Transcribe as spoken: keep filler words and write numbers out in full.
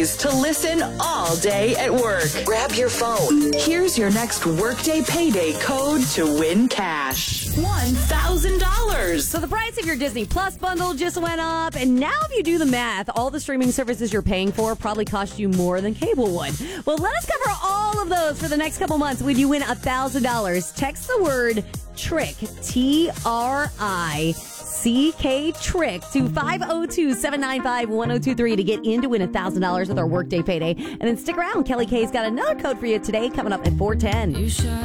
ways to listen all day at work. Grab your phone. Here's your next Workday Payday code to win cash. one thousand dollars. So the price of your Disney Plus bundle just went up, and now if you do the math, all the streaming services you're paying for probably cost you more than cable would. Well, let us cover all of those for the next couple months when you win one thousand dollars. Text the word TRICK, T R I C K, TRICK, to five oh two, seven nine five, one oh two three to get in to win one thousand dollars with our Workday Payday. And then stick around. Kelly K's got another code for you today coming up at four ten. You shot